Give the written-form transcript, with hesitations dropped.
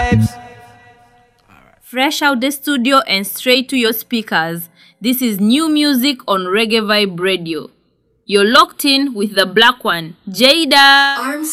vibes. Fresh out the studio and straight to your speakers. This is new music on Reggae Vibe Radio. You're locked in with the black one, Jada.